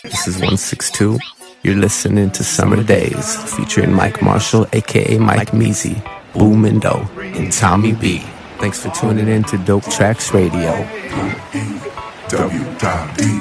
This is 162. You're listening to Summer Days, featuring Mike Marshall, a.k.a. Mike Measy, Boomindo, and Tommy B. Thanks for tuning in to Dope Tracks Radio. W.D.